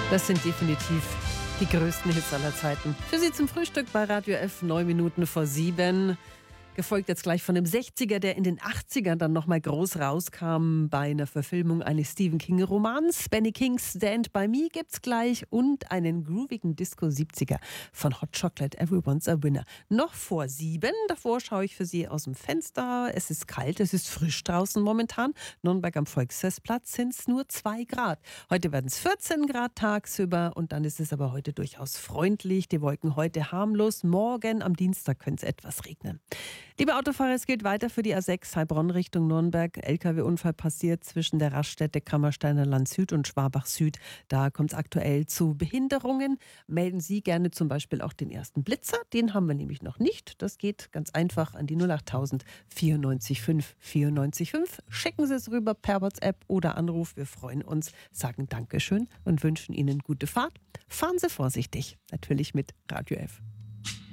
Das sind definitiv die größten Hits aller Zeiten. Für Sie zum Frühstück bei Radio F, 9 Minuten vor 7. Gefolgt jetzt gleich von dem 60er, der in den 80ern dann nochmal groß rauskam bei einer Verfilmung eines Stephen King-Romans. Benny Kings Stand By Me gibt's gleich und einen groovigen Disco-70er von Hot Chocolate, Everyone's a Winner. Noch vor 7, davor schaue ich für Sie aus dem Fenster. Es ist kalt, es ist frisch draußen momentan. Nürnberg am Volksfestplatz sind es nur 2 Grad. Heute werden es 14 Grad tagsüber und dann ist es aber heute durchaus freundlich. Die Wolken heute harmlos. Morgen am Dienstag könnte es etwas regnen. Liebe Autofahrer, es gilt weiter für die A6 Heilbronn Richtung Nürnberg. LKW-Unfall passiert zwischen der Raststätte Kammersteiner Land Süd und Schwabach Süd. Da kommt es aktuell zu Behinderungen. Melden Sie gerne zum Beispiel auch den ersten Blitzer. Den haben wir nämlich noch nicht. Das geht ganz einfach an die 08000 94 5 94 5. Schicken Sie es rüber per WhatsApp oder Anruf. Wir freuen uns, sagen Dankeschön und wünschen Ihnen gute Fahrt. Fahren Sie vorsichtig, natürlich mit Radio F.